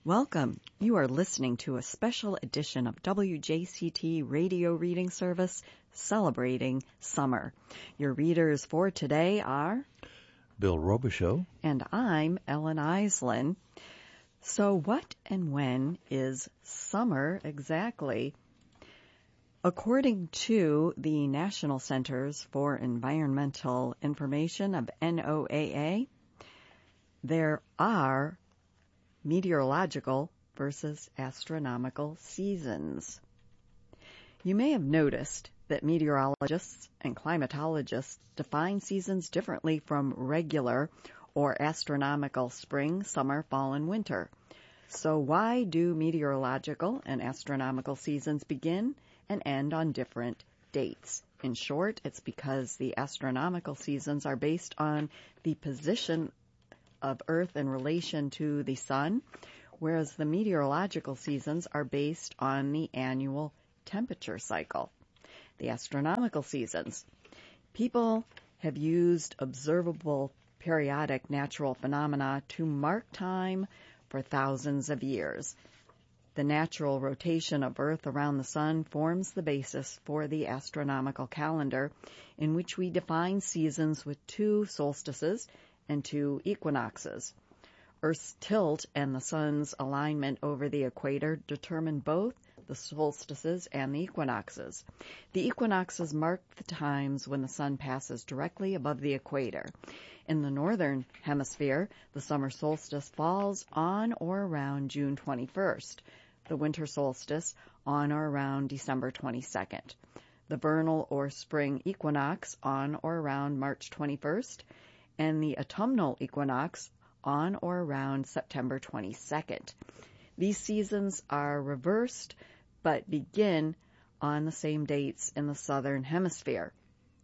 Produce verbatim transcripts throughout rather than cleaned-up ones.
Welcome. You are listening to a special edition of W J C T Radio Reading Service celebrating summer. Your readers for today are Bill Robichaux and I'm Ellen Islin. So what and when is summer exactly? According to the National Centers for Environmental Information of N O A A, there are meteorological versus astronomical seasons. You may have noticed that meteorologists and climatologists define seasons differently from regular or astronomical spring, summer, fall, and winter. So why do meteorological and astronomical seasons begin and end on different dates? In short, it's because the astronomical seasons are based on the position of Earth in relation to the sun, whereas the meteorological seasons are based on the annual temperature cycle. The astronomical seasons. People have used observable periodic natural phenomena to mark time for thousands of years. The natural rotation of Earth around the sun forms the basis for the astronomical calendar, in which we define seasons with two solstices and two equinoxes. Earth's tilt and the sun's alignment over the equator determine both the solstices and the equinoxes. The equinoxes mark the times when the sun passes directly above the equator. In the northern hemisphere, the summer solstice falls on or around June twenty-first, the winter solstice on or around December twenty-second, the vernal or spring equinox on or around March twenty-first, and the autumnal equinox on or around September twenty-second. These seasons are reversed but begin on the same dates in the southern hemisphere.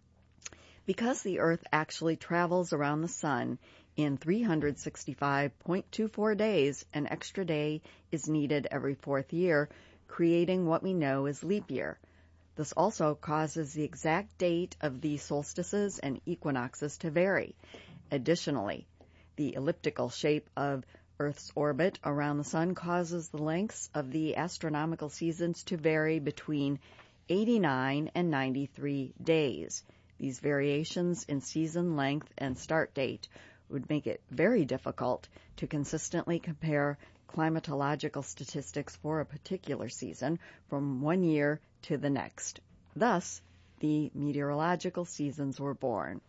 Because the Earth actually travels around the sun in three hundred sixty-five point two four days, an extra day is needed every fourth year, creating what we know as leap year. This also causes the exact date of the solstices and equinoxes to vary. Additionally, the elliptical shape of Earth's orbit around the sun causes the lengths of the astronomical seasons to vary between eighty-nine and ninety-three days. These variations in season length and start date would make it very difficult to consistently compare climatological statistics for a particular season from one year to the next. Thus, the meteorological seasons were born.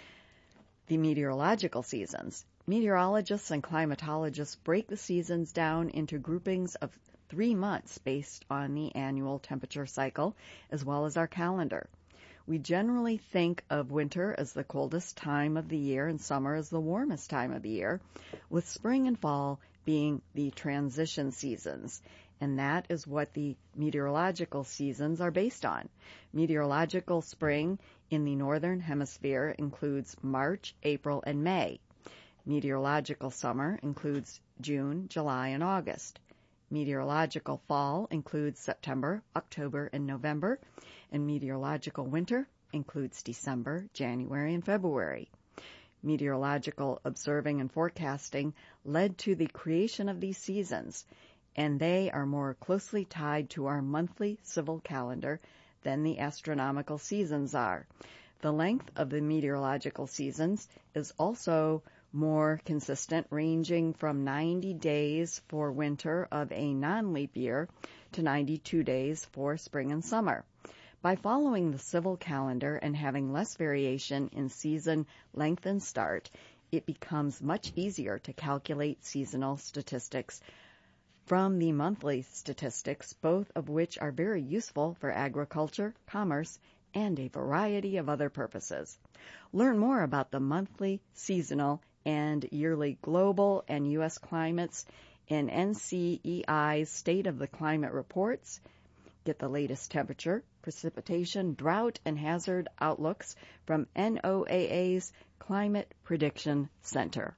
The meteorological seasons. Meteorologists and climatologists break the seasons down into groupings of three months based on the annual temperature cycle as well as our calendar. We generally think of winter as the coldest time of the year and summer as the warmest time of the year, with spring and fall being the transition seasons. And that is what the meteorological seasons are based on. Meteorological spring in the northern hemisphere includes March, April, and May. Meteorological summer includes June, July, and August. Meteorological fall includes September, October, and November. And meteorological winter includes December, January, and February. Meteorological observing and forecasting led to the creation of these seasons, and they are more closely tied to our monthly civil calendar than the astronomical seasons are. The length of the meteorological seasons is also more consistent, ranging from ninety days for winter of a non-leap year to ninety-two days for spring and summer. By following the civil calendar and having less variation in season length and start, it becomes much easier to calculate seasonal statistics from the monthly statistics, both of which are very useful for agriculture, commerce, and a variety of other purposes. Learn more about the monthly, seasonal, and yearly global and U S climates in N C E I's State of the Climate reports. Get the latest temperature, precipitation, drought, and hazard outlooks from N O A A's Climate Prediction Center.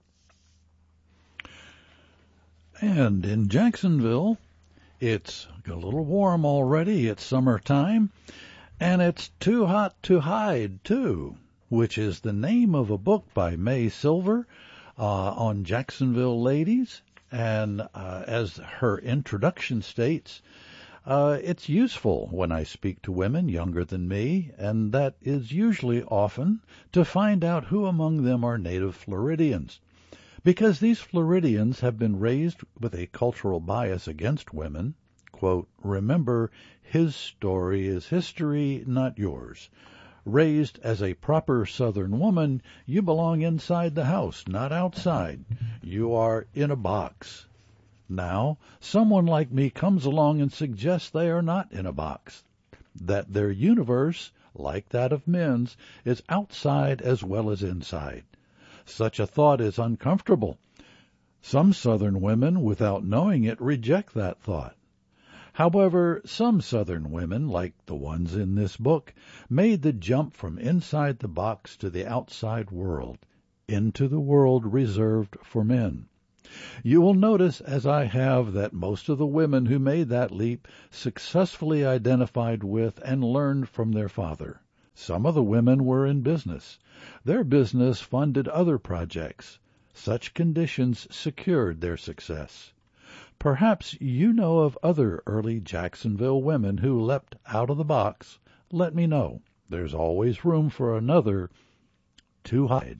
And in Jacksonville, it's a little warm already. It's summertime, and it's too hot to hide, too, which is the name of a book by May Silver uh, on Jacksonville ladies. And uh, as her introduction states, uh, it's useful when I speak to women younger than me, and that is usually often to find out who among them are native Floridians. Because these Floridians have been raised with a cultural bias against women. Quote, remember, his story is history, not yours. Raised as a proper Southern woman, you belong inside the house, not outside. You are in a box. Now, someone like me comes along and suggests they are not in a box, that their universe, like that of men's, is outside as well as inside. Such a thought is uncomfortable. Some Southern women, without knowing it, reject that thought. However, some Southern women, like the ones in this book, made the jump from inside the box to the outside world, into the world reserved for men. You will notice, as I have, that most of the women who made that leap successfully identified with and learned from their father. Some of the women were in business. Their business funded other projects. Such conditions secured their success. Perhaps you know of other early Jacksonville women who leapt out of the box. Let me know. There's always room for another to hide.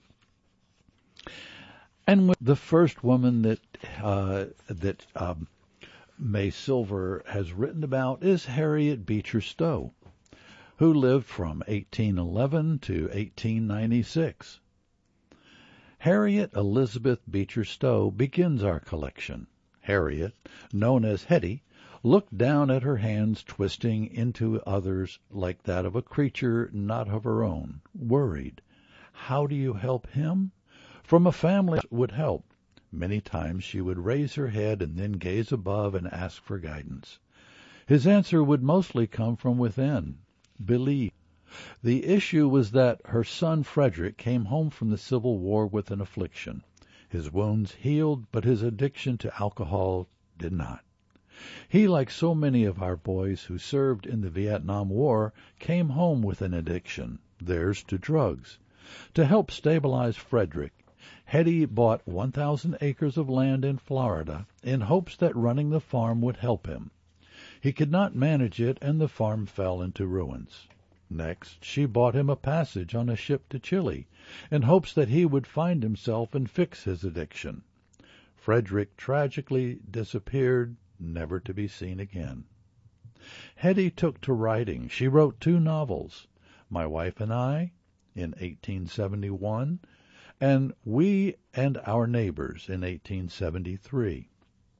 And the first woman that uh, that um, May Silver has written about is Harriet Beecher Stowe, who lived from eighteen eleven to eighteen ninety-six. Harriet Elizabeth Beecher Stowe begins our collection. Harriet, known as Hetty, looked down at her hands twisting into others like that of a creature not of her own, worried. How do you help him? From a family would help. Many times she would raise her head and then gaze above and ask for guidance. His answer would mostly come from within. Believe. The issue was that her son Frederick came home from the Civil War with an affliction. His wounds healed, but his addiction to alcohol did not. He, like so many of our boys who served in the Vietnam War, came home with an addiction, theirs to drugs. To help stabilize Frederick, Hetty bought one thousand acres of land in Florida in hopes that running the farm would help him. He could not manage it, and the farm fell into ruins. Next, she bought him a passage on a ship to Chile, in hopes that he would find himself and fix his addiction. Frederick tragically disappeared, never to be seen again. Hetty took to writing. She wrote two novels, My Wife and I, in eighteen seventy-one, and We and Our Neighbors in eighteen seventy-three,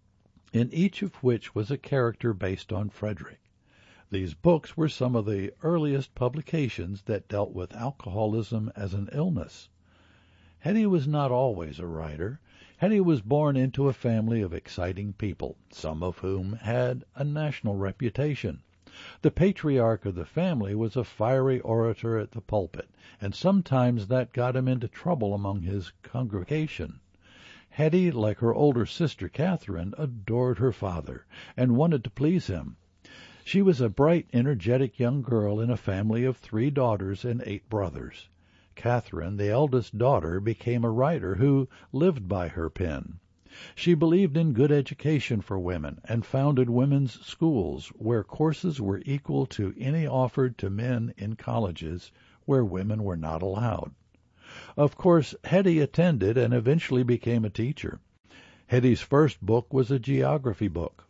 in each of which was a character based on Frederick. These books were some of the earliest publications that dealt with alcoholism as an illness. Hetty was not always a writer. Hetty was born into a family of exciting people, some of whom had a national reputation. The patriarch of the family was a fiery orator at the pulpit, and sometimes that got him into trouble among his congregation. Hetty, like her older sister Catherine, adored her father and wanted to please him. She was a bright, energetic young girl in a family of three daughters and eight brothers. Catherine, the eldest daughter, became a writer who lived by her pen. She believed in good education for women and founded women's schools where courses were equal to any offered to men in colleges where women were not allowed. Of course, Hetty attended and eventually became a teacher. Hetty's first book was a geography book.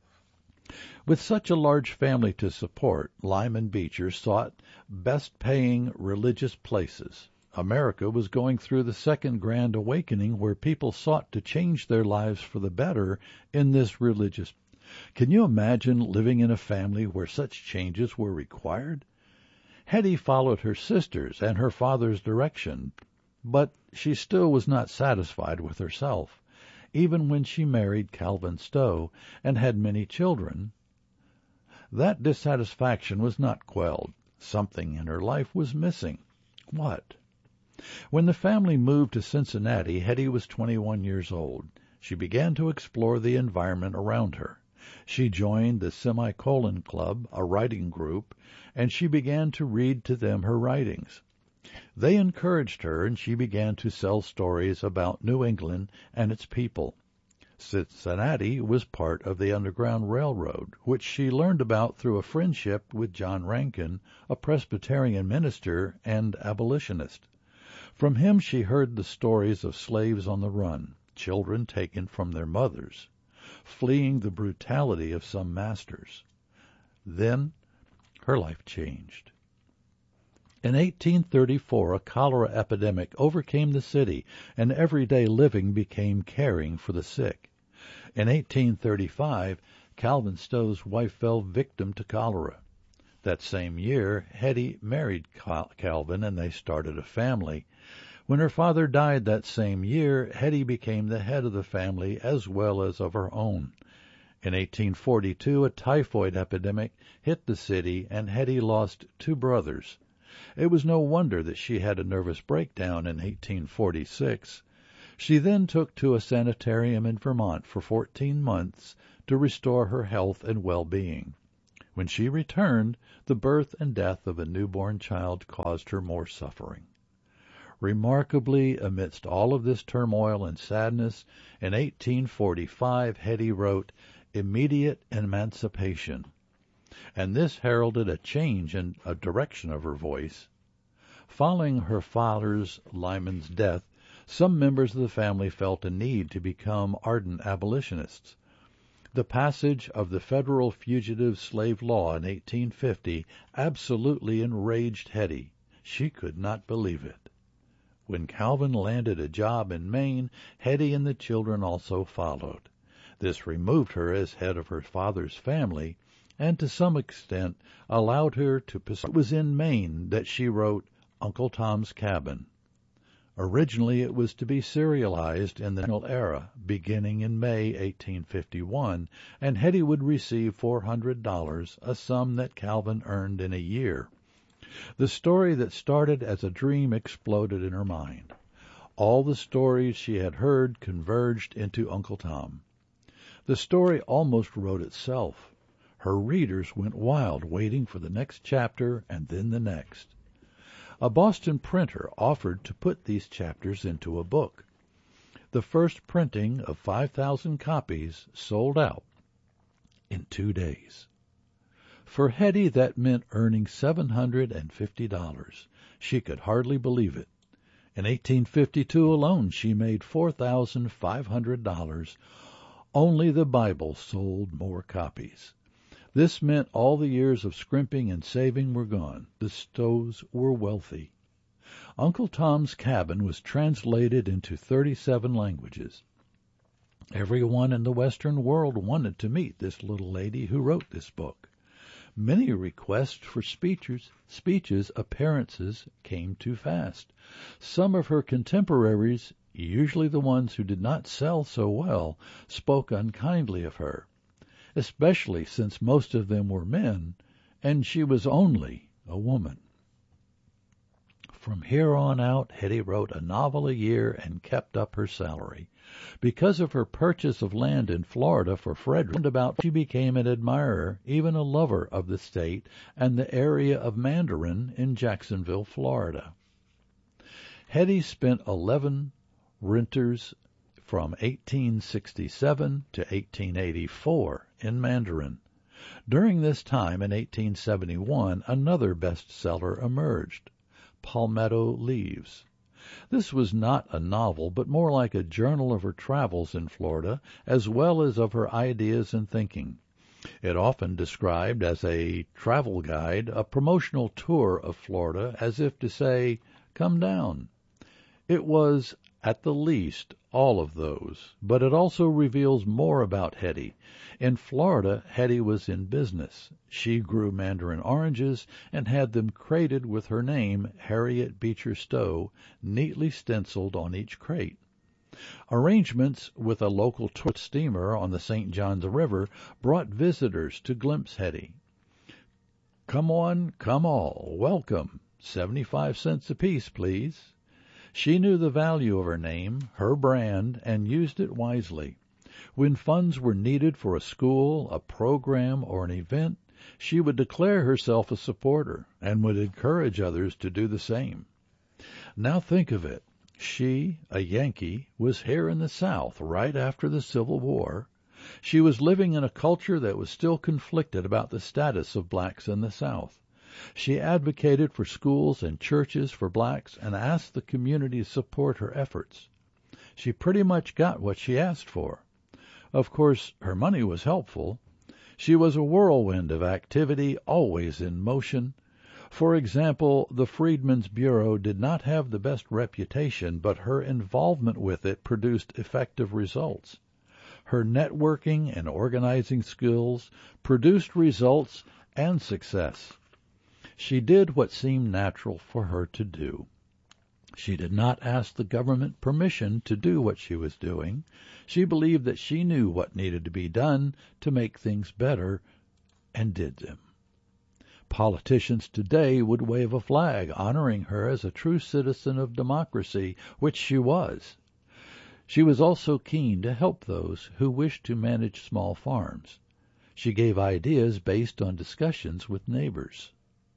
With such a large family to support, Lyman Beecher sought best-paying religious places. America was going through the Second Grand Awakening, where people sought to change their lives for the better in this religious. Can you imagine living in a family where such changes were required? Hetty followed her sisters and her father's direction, but she still was not satisfied with herself. Even when she married Calvin Stowe and had many children, that dissatisfaction was not quelled. Something in her life was missing. What? When the family moved to Cincinnati, Hetty was twenty-one years old. She began to explore the environment around her. She joined the Semicolon Club, a writing group, and she began to read to them her writings. They encouraged her, and she began to sell stories about New England and its people. Cincinnati was part of the Underground Railroad, which she learned about through a friendship with John Rankin, a Presbyterian minister and abolitionist. From him she heard the stories of slaves on the run, children taken from their mothers, fleeing the brutality of some masters. Then her life changed. In eighteen thirty-four, a cholera epidemic overcame the city, and everyday living became caring for the sick. In eighteen thirty-five, Calvin Stowe's wife fell victim to cholera. That same year, Hetty married Calvin, and they started a family. When her father died that same year, Hetty became the head of the family as well as of her own. In eighteen forty-two, a typhoid epidemic hit the city, and Hetty lost two brothers. It was no wonder that she had a nervous breakdown in eighteen forty-six. She then took to a sanitarium in Vermont for fourteen months to restore her health and well-being. When she returned, the birth and death of a newborn child caused her more suffering. Remarkably, amidst all of this turmoil and sadness, in eighteen forty-five Hetty wrote Immediate Emancipation, and this heralded a change in a direction of her voice. Following her father's, Lyman's, death, some members of the family felt a need to become ardent abolitionists. The passage of the federal fugitive slave law in eighteen fifty absolutely enraged Hetty. She could not believe it. When Calvin landed a job in Maine, Hetty and the children also followed. This removed her as head of her father's family, and to some extent allowed her to pursue. It was in Maine that she wrote Uncle Tom's Cabin. Originally it was to be serialized in the national era, beginning in May eighteen fifty-one, and Hetty would receive four hundred dollars, a sum that Calvin earned in a year. The story that started as a dream exploded in her mind. All the stories she had heard converged into Uncle Tom. The story almost wrote itself. Her readers went wild, waiting for the next chapter and then the next. A Boston printer offered to put these chapters into a book. The first printing of five thousand copies sold out in two days. For Hetty, that meant earning seven hundred fifty dollars. She could hardly believe it. In eighteen fifty-two alone, she made four thousand five hundred dollars. Only the Bible sold more copies. This meant all the years of scrimping and saving were gone. The Stows were wealthy. Uncle Tom's Cabin was translated into thirty-seven languages. Everyone in the Western world wanted to meet this little lady who wrote this book. Many requests for speeches, speeches, appearances came too fast. Some of her contemporaries, usually the ones who did not sell so well, spoke unkindly of her, especially since most of them were men, and she was only a woman. From here on out, Hetty wrote a novel a year and kept up her salary. Because of her purchase of land in Florida for Frederick, about she became an admirer, even a lover of the state and the area of Mandarin in Jacksonville, Florida. Hetty spent eleven winters from eighteen sixty-seven to eighteen eighty-four in Mandarin. During this time, in eighteen seventy-one, another bestseller emerged, Palmetto Leaves. This was not a novel, but more like a journal of her travels in Florida, as well as of her ideas and thinking. It often described as a travel guide, a promotional tour of Florida, as if to say, come down. It was, at the least, all of those, but it also reveals more about Hetty. In Florida, Hetty was in business. She grew mandarin oranges and had them crated with her name, Harriet Beecher Stowe, neatly stenciled on each crate. Arrangements with a local tourist steamer on the Saint Johns River brought visitors to glimpse Hetty. Come one, come all, welcome, seventy-five cents apiece, please. She knew the value of her name, her brand, and used it wisely. When funds were needed for a school, a program, or an event, she would declare herself a supporter and would encourage others to do the same. Now think of it. She, a Yankee, was here in the South right after the Civil War. She was living in a culture that was still conflicted about the status of blacks in the South. She advocated for schools and churches for blacks and asked the community to support her efforts. She pretty much got what she asked for. Of course, her money was helpful. She was a whirlwind of activity, always in motion. For example, the Freedmen's Bureau did not have the best reputation, but her involvement with it produced effective results. Her networking and organizing skills produced results and success. She did what seemed natural for her to do. She did not ask the government permission to do what she was doing. She believed that she knew what needed to be done to make things better, and did them. Politicians today would wave a flag honoring her as a true citizen of democracy, which she was. She was also keen to help those who wished to manage small farms. She gave ideas based on discussions with neighbors.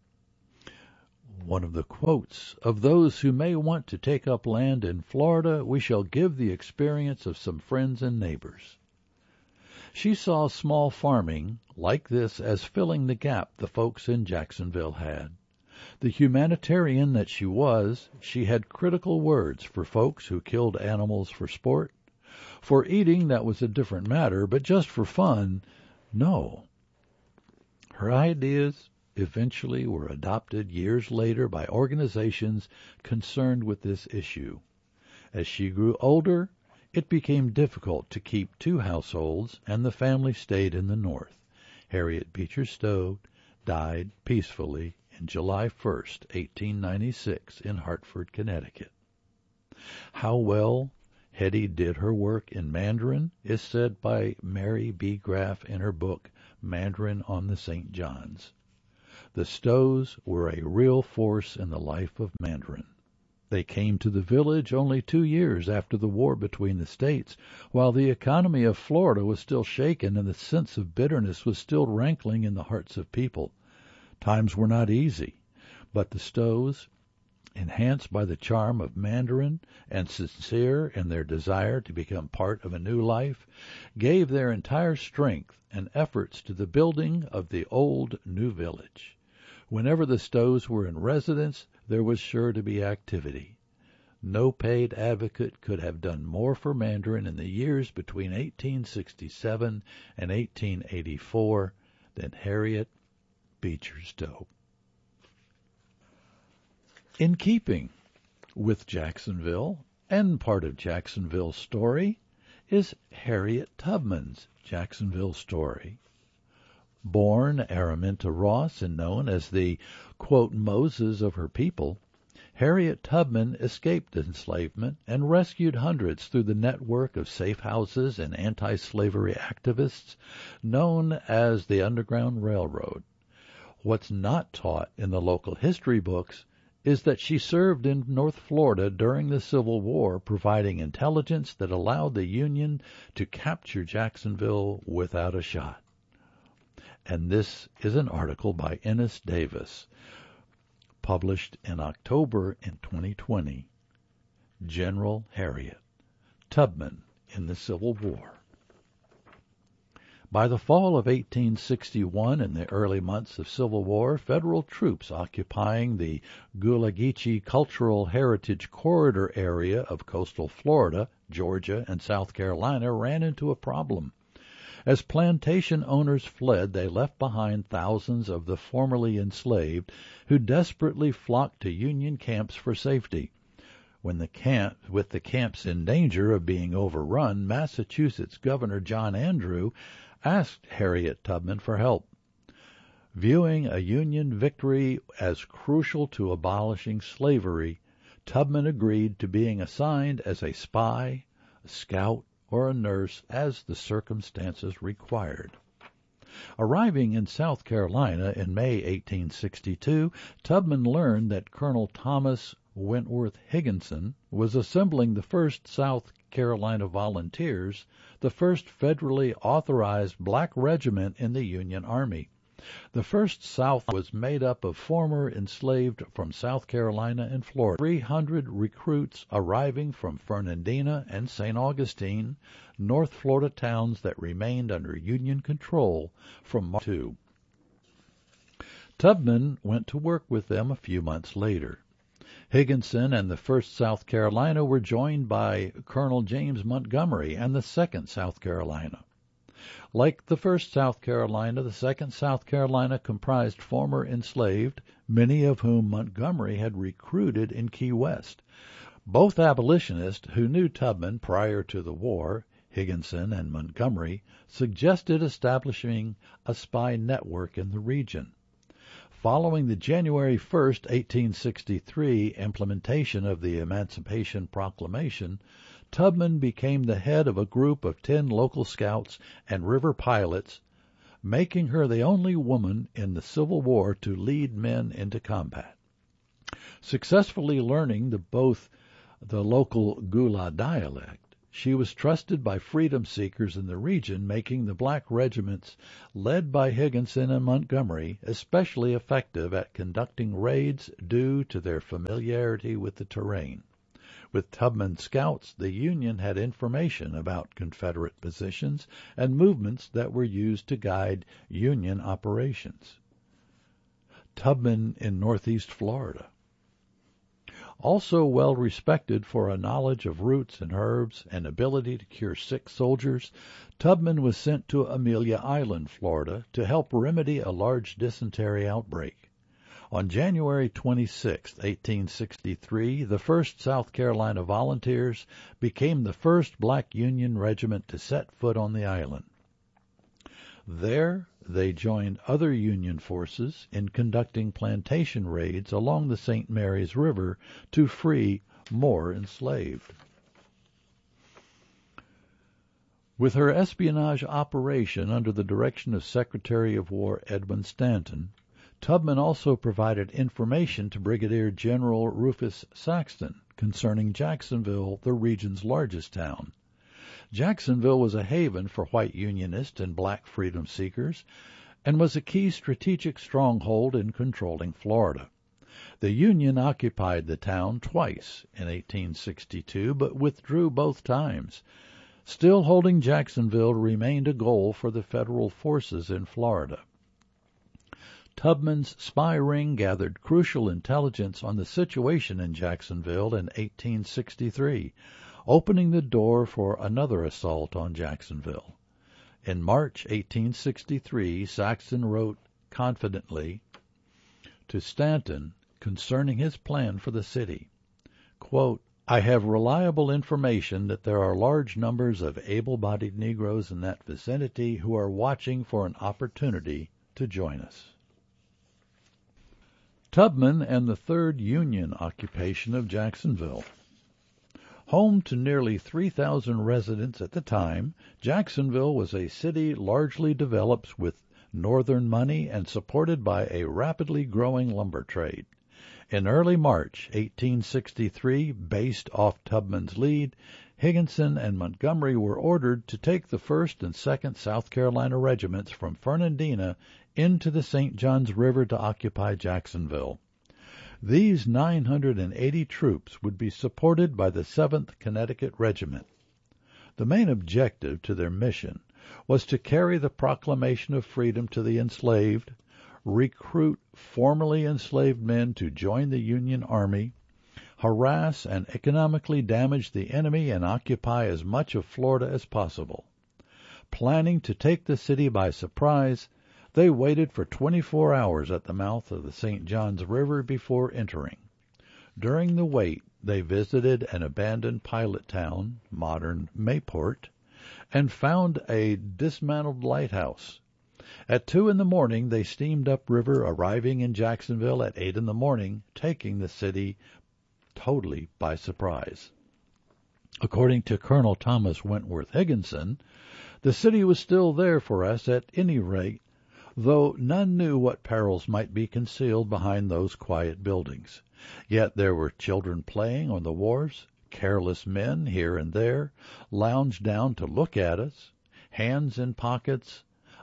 One of the quotes, "Of those who may want to take up land in Florida, we shall give the experience of some friends and neighbors." She saw small farming like this as filling the gap the folks in Jacksonville had. The humanitarian that she was, she had critical words for folks who killed animals for sport. For eating, that was a different matter, but just for fun, no. Her ideas eventually were adopted years later by organizations concerned with this issue. As she grew older, it became difficult to keep two households, and the family stayed in the North. Harriet Beecher Stowe died peacefully on July first, eighteen ninety-six, in Hartford, Connecticut. How well Hetty did her work in Mandarin is said by Mary B. Graff in her book, Mandarin on the Saint Johns. The Stowes were a real force in the life of Mandarin. They came to the village only two years after the war between the states, while the economy of Florida was still shaken and the sense of bitterness was still rankling in the hearts of people. Times were not easy, but the Stowes, enhanced by the charm of Mandarin and sincere in their desire to become part of a new life, gave their entire strength and efforts to the building of the old new village. Whenever the Stowes were in residence, there was sure to be activity. No paid advocate could have done more for Mandarin in the years between eighteen sixty-seven and eighteen eighty-four than Harriet Beecher Stowe. In keeping with Jacksonville and part of Jacksonville's story is Harriet Tubman's Jacksonville story. Born Araminta Ross and known as the, quote, Moses of her people, Harriet Tubman escaped enslavement and rescued hundreds through the network of safe houses and anti-slavery activists known as the Underground Railroad. What's not taught in the local history books is that she served in North Florida during the Civil War, providing intelligence that allowed the Union to capture Jacksonville without a shot. And this is an article by Ennis Davis, published in October in twenty twenty. General Harriet Tubman in the Civil War. By the fall of eighteen sixty-one and the early months of Civil War, federal troops occupying the Gullah Geechee Cultural Heritage Corridor area of coastal Florida, Georgia, and South Carolina ran into a problem. As plantation owners fled, they left behind thousands of the formerly enslaved who desperately flocked to Union camps for safety. When the camp, with the camps in danger of being overrun, Massachusetts Governor John Andrew asked Harriet Tubman for help. Viewing a Union victory as crucial to abolishing slavery, Tubman agreed to being assigned as a spy, a scout, or a nurse as the circumstances required. Arriving in South Carolina in May eighteen sixty-two, Tubman learned that Colonel Thomas Wentworth Higginson was assembling the first South Carolina Volunteers, the first federally authorized black regiment in the Union Army. The First South was made up of former enslaved from South Carolina and Florida, three hundred recruits arriving from Fernandina and Saint Augustine, North Florida towns that remained under Union control from March second. Tubman went to work with them a few months later. Higginson and the First South Carolina were joined by Colonel James Montgomery and the Second South Carolina. Like the First South Carolina, the Second South Carolina comprised former enslaved, many of whom Montgomery had recruited in Key West. Both abolitionists who knew Tubman prior to the war, Higginson and Montgomery, suggested establishing a spy network in the region. Following the January first, eighteen sixty-three implementation of the Emancipation Proclamation, Tubman became the head of a group of ten local scouts and river pilots, making her the only woman in the Civil War to lead men into combat. Successfully learning the, both the local Gula dialect, she was trusted by freedom seekers in the region, making the black regiments led by Higginson and Montgomery especially effective at conducting raids due to their familiarity with the terrain. With Tubman's scouts, the Union had information about Confederate positions and movements that were used to guide Union operations. Tubman in Northeast Florida. Also well respected for a knowledge of roots and herbs and ability to cure sick soldiers, Tubman was sent to Amelia Island, Florida, to help remedy a large dysentery outbreak. On January twenty-sixth, eighteen sixty-three, the First South Carolina Volunteers became the first black Union regiment to set foot on the island. There, they joined other Union forces in conducting plantation raids along the Saint Mary's River to free more enslaved. With her espionage operation under the direction of Secretary of War Edwin Stanton, Tubman also provided information to Brigadier General Rufus Saxton concerning Jacksonville, the region's largest town. Jacksonville was a haven for white Unionists and black freedom seekers and was a key strategic stronghold in controlling Florida. The Union occupied the town twice in eighteen sixty-two, but withdrew both times. Still holding Jacksonville remained a goal for the Federal forces in Florida. Tubman's spy ring gathered crucial intelligence on the situation in Jacksonville in eighteen sixty-three, opening the door for another assault on Jacksonville. In March eighteen sixty-three, Saxton wrote confidently to Stanton concerning his plan for the city, quote, I have reliable information that there are large numbers of able-bodied Negroes in that vicinity who are watching for an opportunity to join us. Tubman and the Third Union occupation of Jacksonville. Home to nearly three thousand residents at the time, Jacksonville was a city largely developed with northern money and supported by a rapidly growing lumber trade. In early March eighteen sixty-three, based off Tubman's lead, Higginson and Montgomery were ordered to take the first and second South Carolina regiments from Fernandina into the Saint Johns River to occupy Jacksonville. These nine hundred eighty troops would be supported by the seventh Connecticut Regiment. The main objective to their mission was to carry the proclamation of freedom to the enslaved, recruit formerly enslaved men to join the Union Army, harass and economically damage the enemy, and occupy as much of Florida as possible. Planning to take the city by surprise, they waited for twenty-four hours at the mouth of the Saint Johns River before entering. During the wait, they visited an abandoned pilot town, modern Mayport, and found a dismantled lighthouse. At two in the morning, they steamed upriver, arriving in Jacksonville at eight in the morning, taking the city totally by surprise. According to Colonel Thomas Wentworth Higginson, the city was still there for us at any rate, though none knew what perils might be concealed behind those quiet buildings. Yet there were children playing on the wharves, careless men here and there lounged down to look at us, hands in pockets,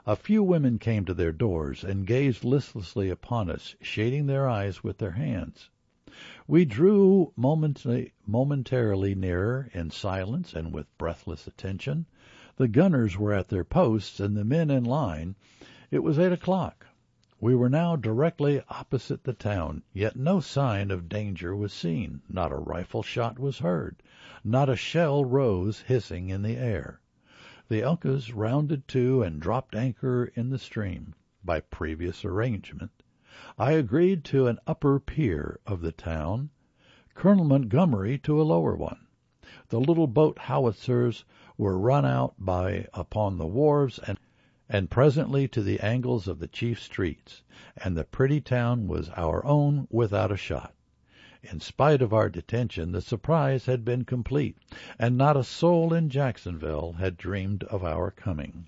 A few women came to their doors and gazed listlessly upon us, shading their eyes with their hands. We drew momently, momentarily nearer in silence and with breathless attention. The gunners were at their posts and the men in line. It was eight o'clock. We were now directly opposite the town, yet no sign of danger was seen. Not a rifle shot was heard. Not a shell rose hissing in the air. The Uncas rounded to and dropped anchor in the stream. By previous arrangement, I agreed to an upper pier of the town, Colonel Montgomery to a lower one. The little boat howitzers were run out by upon the wharves and and presently to the angles of the chief streets, and the pretty town was our own without a shot. In spite of our detention, the surprise had been complete, and not a soul in Jacksonville had dreamed of our coming.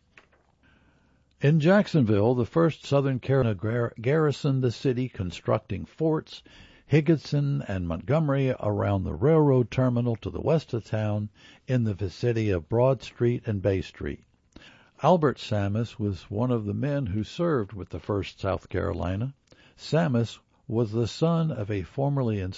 In Jacksonville, the first Southern Carolina garrisoned the city, constructing forts, Higginson and Montgomery around the railroad terminal to the west of town in the vicinity of Broad Street and Bay Street. Albert Sammis was one of the men who served with the first South Carolina. Sammis was the son of a formerly